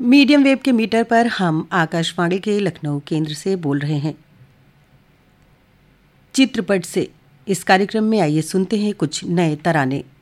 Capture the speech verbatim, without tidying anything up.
Medium wave के metre पर हम आकाशवाणी के लखनऊ केंद्र से बोल रहे हैं। चित्रपट से इस कार्यक्रम में आइए सुनते हैं कुछ नए तराने।